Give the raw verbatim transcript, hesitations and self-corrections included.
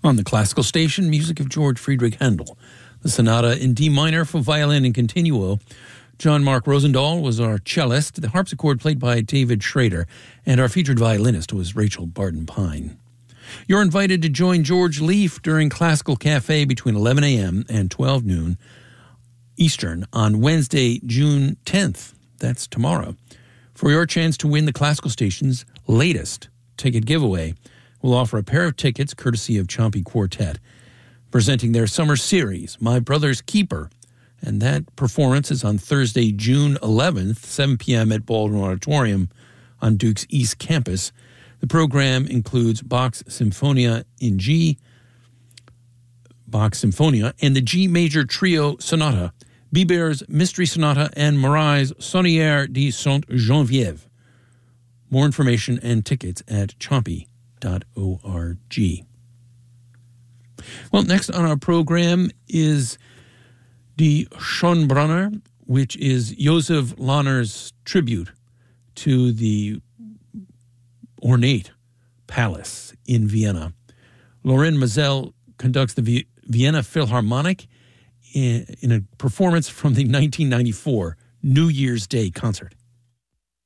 On the classical station, music of George Friedrich Handel. The Sonata in D minor for violin and continuo. John Mark Rosendahl was our cellist. The harpsichord played by David Schrader. And our featured violinist was Rachel Barton-Pine. You're invited to join George Leaf during Classical Cafe between eleven a.m. and twelve noon Eastern on Wednesday, June tenth. That's tomorrow. For your chance to win the classical station's latest ticket giveaway, we'll offer a pair of tickets courtesy of Ciampi Quartet, presenting their summer series, My Brother's Keeper. And that performance is on Thursday, June eleventh, seven p.m. at Baldwin Auditorium on Duke's East Campus. The program includes Bach's Symphonia in G, Bach's Symphonia, and the G Major Trio Sonata, Biber's Mystery Sonata, and Marais' Sonnière de Sainte-Geneviève. More information and tickets at ciampi dot org. Well, next on our program is Die Schönbrunner, which is Josef Lahner's tribute to the ornate palace in Vienna. Lorin Maazel conducts the Vienna Philharmonic in a performance from the nineteen ninety-four New Year's Day concert.